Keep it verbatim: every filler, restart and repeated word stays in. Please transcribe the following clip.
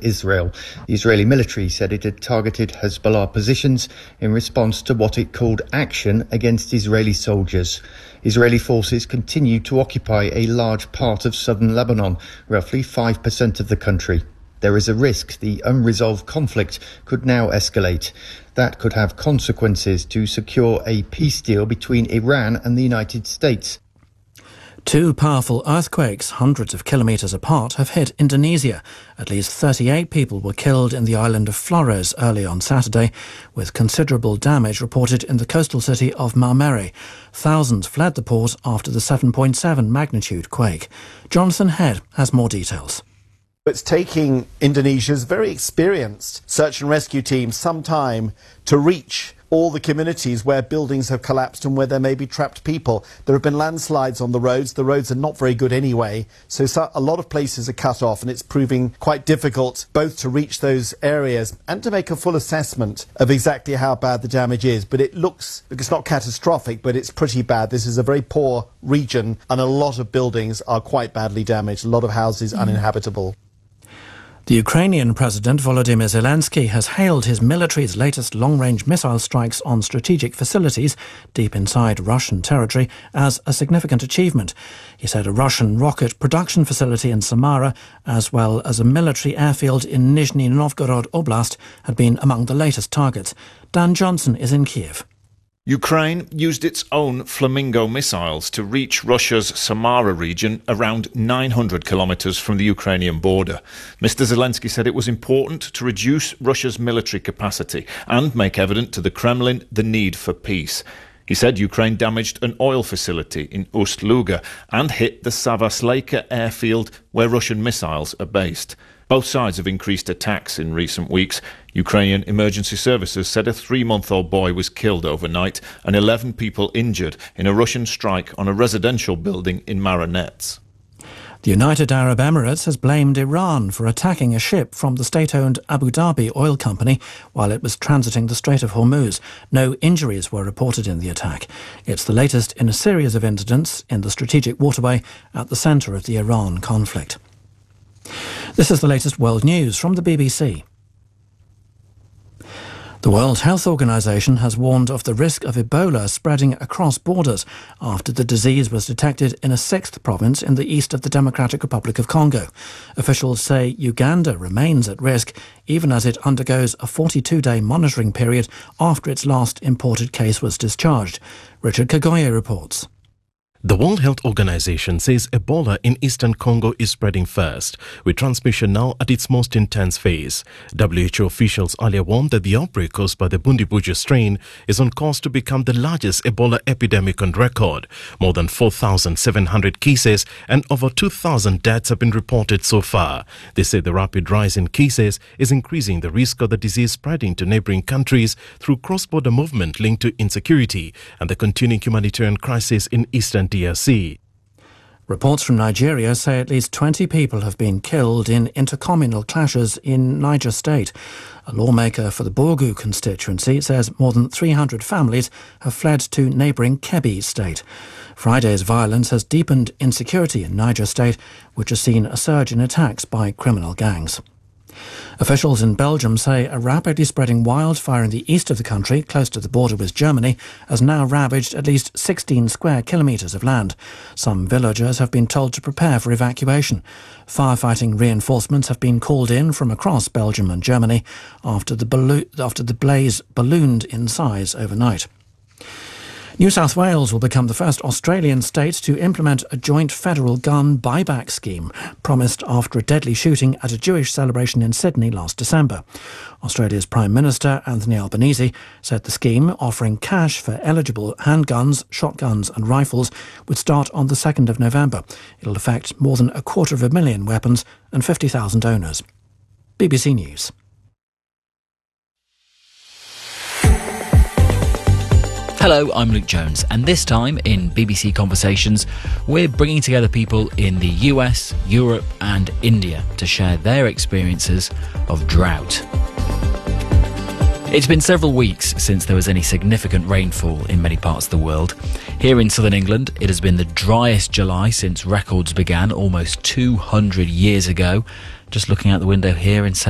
Israel. The Israeli military said it had targeted Hezbollah positions in response to what it called action against Israeli soldiers. Israeli forces continue to occupy a large part of southern Lebanon, roughly five percent of the country. There is a risk the unresolved conflict could now escalate. That could have consequences to secure a peace deal between Iran and the United States. Two powerful earthquakes, hundreds of kilometres apart, have hit Indonesia. At least thirty-eight people were killed in the island of Flores early on Saturday, with considerable damage reported in the coastal city of Maumere. Thousands fled the port after the seven point seven magnitude quake. Jonathan Head has more details. It's taking Indonesia's very experienced search and rescue team some time to reach all the communities where buildings have collapsed and where there may be trapped people. There have been landslides on the roads. The roads are not very good anyway, so a lot of places are cut off, and it's proving quite difficult both to reach those areas and to make a full assessment of exactly how bad the damage is. But it looks, it's not catastrophic, but it's pretty bad. This is a very poor region, and a lot of buildings are quite badly damaged, a lot of houses uninhabitable. The Ukrainian President Volodymyr Zelensky has hailed his military's latest long-range missile strikes on strategic facilities deep inside Russian territory as a significant achievement. He said a Russian rocket production facility in Samara, as well as a military airfield in Nizhny Novgorod Oblast, had been among the latest targets. Dan Johnson is in Kiev. Ukraine used its own Flamingo missiles to reach Russia's Samara region, around nine hundred kilometres from the Ukrainian border. Mister Zelensky said it was important to reduce Russia's military capacity and make evident to the Kremlin the need for peace. He said Ukraine damaged an oil facility in Ust-Luga and hit the Savasleika airfield where Russian missiles are based. Both sides have increased attacks in recent weeks. Ukrainian emergency services said a three-month-old boy was killed overnight and eleven people injured in a Russian strike on a residential building in Marinets. The United Arab Emirates has blamed Iran for attacking a ship from the state-owned Abu Dhabi oil company while it was transiting the Strait of Hormuz. No injuries were reported in the attack. It's the latest in a series of incidents in the strategic waterway at the centre of the Iran conflict. This is the latest world news from the B B C. The World Health Organization has warned of the risk of Ebola spreading across borders after the disease was detected in a sixth province in the east of the Democratic Republic of Congo. Officials say Uganda remains at risk, even as it undergoes a forty-two day monitoring period after its last imported case was discharged. Richard Kagoye reports. The World Health Organization says Ebola in eastern Congo is spreading fast, with transmission now at its most intense phase. W H O officials earlier warned that the outbreak caused by the Bundibugyo strain is on course to become the largest Ebola epidemic on record. More than four thousand seven hundred cases and over two thousand deaths have been reported so far. They say the rapid rise in cases is increasing the risk of the disease spreading to neighboring countries through cross-border movement linked to insecurity and the continuing humanitarian crisis in eastern D R C. Reports from Nigeria say at least twenty people have been killed in intercommunal clashes in Niger State. A lawmaker for the Borgu constituency says more than three hundred families have fled to neighbouring Kebbi State. Friday's violence has deepened insecurity in Niger State, which has seen a surge in attacks by criminal gangs. Officials in Belgium say a rapidly spreading wildfire in the east of the country, close to the border with Germany, has now ravaged at least sixteen square kilometres of land. Some villagers have been told to prepare for evacuation. Firefighting reinforcements have been called in from across Belgium and Germany after the, ballo- after the blaze ballooned in size overnight. New South Wales will become the first Australian state to implement a joint federal gun buyback scheme, promised after a deadly shooting at a Jewish celebration in Sydney last December. Australia's Prime Minister, Anthony Albanese, said the scheme, offering cash for eligible handguns, shotguns and rifles, would start on the second of November. It'll affect more than a quarter of a million weapons and fifty thousand owners. B B C News. Hello, I'm Luke Jones, and this time in B B C Conversations, we're bringing together people in the U S, Europe and India to share their experiences of drought. It's been several weeks since there was any significant rainfall in many parts of the world. Here in southern England, it has been the driest July since records began almost two hundred years ago. Just looking out the window here in